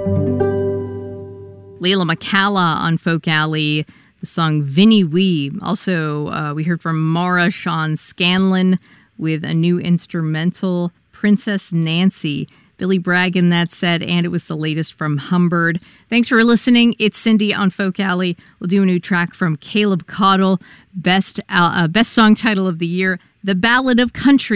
Layla McCalla on Folk Alley, the song Vinnie Wee. Also, we heard from Mara Sean Scanlon with a new instrumental, Princess Nancy. Billy Bragg in that set, and it was the latest from Humbird. Thanks for listening. It's Cindy on Folk Alley. We'll do a new track from Caleb Caudle, best song title of the year, The Ballad of Country.